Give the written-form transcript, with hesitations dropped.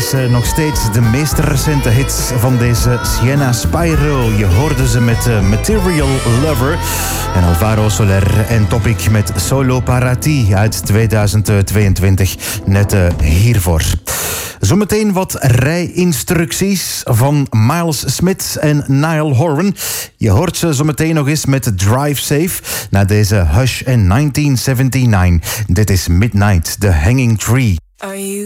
is nog steeds de meest recente hit van deze Sienna Spyro. Je hoorde ze met Material Lover en Alvaro Soler en Topic met Solo Para Ti uit 2022. Net hiervoor. Zometeen wat rijinstructies van Miles Smith en Niall Horan. Je hoort ze zometeen nog eens met Drive Safe na deze Hush en 1979. Dit is Midnight, The Hanging Tree. Are you